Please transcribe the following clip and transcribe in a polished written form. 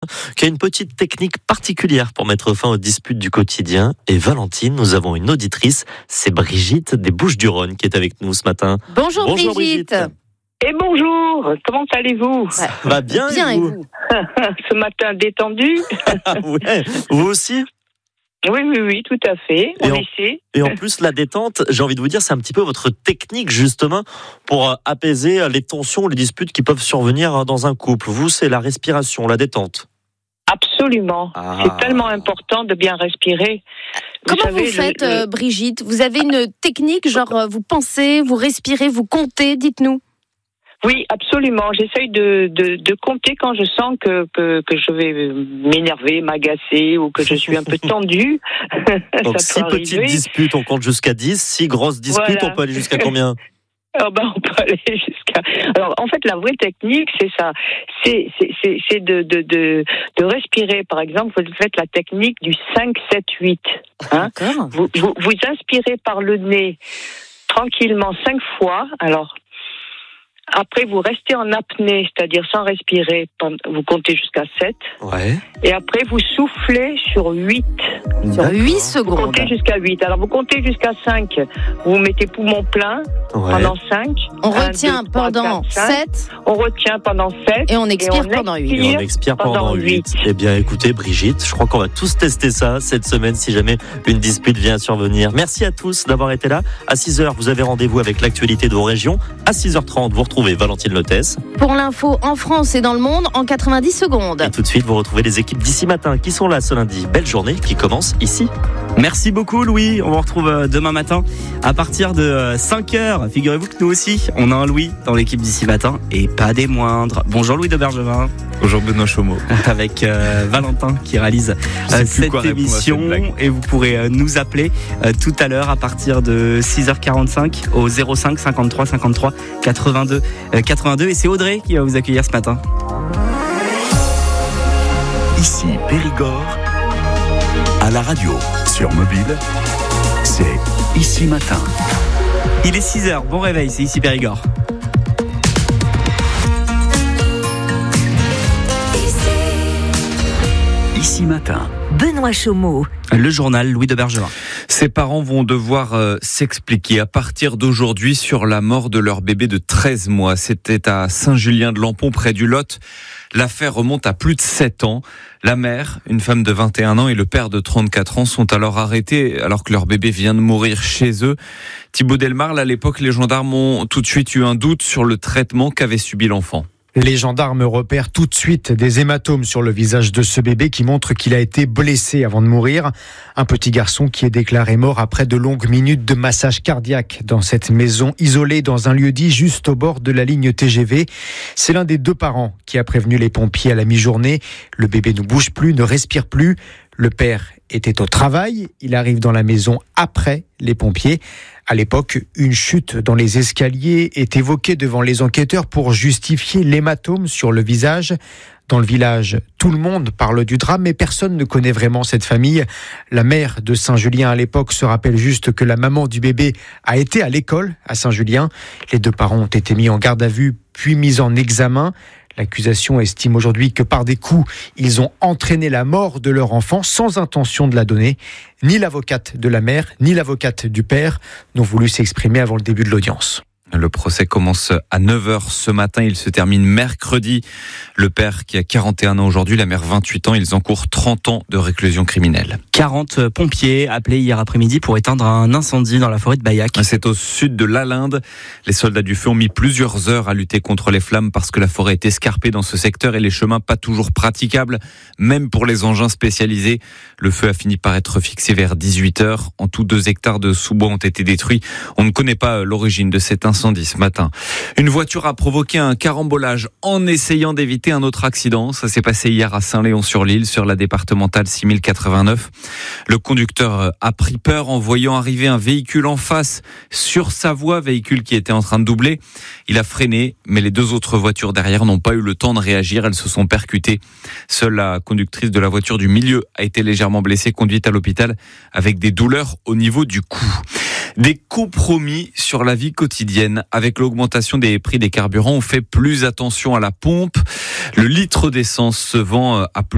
qui a une petite technique particulière pour mettre fin aux disputes du quotidien. Et Valentine, nous avons une auditrice, c'est Brigitte des Bouches-du-Rhône qui est avec nous ce matin. Bonjour Brigitte. Et bonjour, comment allez-vous? Ça va bien, Bien, et vous? Ce matin détendu? Ouais, vous aussi? Oui, tout à fait. On essaie. Et en plus, la détente, j'ai envie de vous dire, c'est un petit peu votre technique justement pour apaiser les tensions, les disputes qui peuvent survenir dans un couple. Vous, c'est la respiration, la détente. Absolument. C'est tellement important de bien respirer. Comment vous faites, Brigitte? Vous avez une technique, genre vous pensez, vous respirez, vous comptez, dites-nous. Oui, absolument. J'essaye de compter quand je sens que je vais m'énerver, m'agacer ou que je suis un peu tendue. Donc, 6 petites disputes, on compte jusqu'à 10. 6 grosses disputes, voilà. On peut aller jusqu'à combien? On peut aller jusqu'à... Alors, en fait, la vraie technique, c'est ça. C'est de respirer. Par exemple, vous faites la technique du 5-7-8. Hein? Vous inspirez par le nez tranquillement 5 fois. Alors, après, vous restez en apnée, c'est-à-dire sans respirer. Vous comptez jusqu'à 7. Ouais. Et après, vous soufflez sur 8. Sur 8 secondes. Vous comptez jusqu'à 8. Alors, vous comptez jusqu'à 5. Vous mettez poumon plein pendant 5. On retient pendant 7. On retient pendant 7. Et on expire pendant 8. Et on expire pendant 8. Eh bien, écoutez, Brigitte, je crois qu'on va tous tester ça cette semaine si jamais une dispute vient à survenir. Merci à tous d'avoir été là. À 6h, vous avez rendez-vous avec l'actualité de vos régions. À 6h30, vous retrouvez Valentine Lotès. Pour l'info en France et dans le monde en 90 secondes. Et tout de suite, vous retrouvez les équipes d'ici matin qui sont là ce lundi. Belle journée qui commence ici. Merci beaucoup Louis, on vous retrouve demain matin à partir de 5h. Figurez-vous que nous aussi, on a un Louis dans l'équipe d'ici matin et pas des moindres. Bonjour Louis de Bergevin. Bonjour Benoît Chaumeau. Avec Valentin qui réalise cette émission et vous pourrez nous appeler tout à l'heure à partir de 6h45 au 05 53 53 82 82 et c'est Audrey qui va vous accueillir ce matin. Ici Périgord, à la radio, sur mobile, c'est Ici Matin. Il est 6h, bon réveil, c'est Ici Périgord. Ici Matin. Benoît Chaumeau. Le journal Louis de Bergevin. Ses parents vont devoir s'expliquer à partir d'aujourd'hui sur la mort de leur bébé de 13 mois. C'était à Saint-Julien-de-Lampont, près du Lot. L'affaire remonte à plus de 7 ans. La mère, une femme de 21 ans, et le père de 34 ans sont alors arrêtés alors que leur bébé vient de mourir chez eux. Thibaut Delmarle, à l'époque, les gendarmes ont tout de suite eu un doute sur le traitement qu'avait subi l'enfant. Les gendarmes repèrent tout de suite des hématomes sur le visage de ce bébé qui montrent qu'il a été blessé avant de mourir. Un petit garçon qui est déclaré mort après de longues minutes de massage cardiaque dans cette maison isolée dans un lieu dit juste au bord de la ligne TGV. C'est l'un des 2 parents qui a prévenu les pompiers à la mi-journée. Le bébé ne bouge plus, ne respire plus. Le père était au travail. Il arrive dans la maison après les pompiers. À l'époque, une chute dans les escaliers est évoquée devant les enquêteurs pour justifier l'hématome sur le visage. Dans le village, tout le monde parle du drame, mais personne ne connaît vraiment cette famille. La mère de Saint-Julien à l'époque se rappelle juste que la maman du bébé a été à l'école à Saint-Julien. Les 2 parents ont été mis en garde à vue, puis mis en examen. L'accusation estime aujourd'hui que par des coups, ils ont entraîné la mort de leur enfant sans intention de la donner. Ni l'avocate de la mère, ni l'avocate du père n'ont voulu s'exprimer avant le début de l'audience. Le procès commence à 9h ce matin, il se termine mercredi. Le père qui a 41 ans aujourd'hui, la mère 28 ans, ils encourent 30 ans de réclusion criminelle. 40 pompiers appelés hier après-midi pour éteindre un incendie dans la forêt de Baillac. C'est au sud de l'Alinde. Les soldats du feu ont mis plusieurs heures à lutter contre les flammes parce que la forêt est escarpée dans ce secteur et les chemins pas toujours praticables, même pour les engins spécialisés. Le feu a fini par être fixé vers 18h. En tout, 2 hectares de sous-bois ont été détruits. On ne connaît pas l'origine de cet incendie ce matin. Une voiture a provoqué un carambolage en essayant d'éviter un autre accident. Ça s'est passé hier à Saint-Léon-sur-l'Île, sur la départementale 6089. Le conducteur a pris peur en voyant arriver un véhicule en face sur sa voie, véhicule qui était en train de doubler. Il a freiné, mais les 2 autres voitures derrière n'ont pas eu le temps de réagir. Elles se sont percutées. Seule la conductrice de la voiture du milieu a été légèrement blessée, conduite à l'hôpital avec des douleurs au niveau du cou. Des compromis sur la vie quotidienne. Avec l'augmentation des prix des carburants, on fait plus attention à la pompe. Le litre d'essence se vend à plus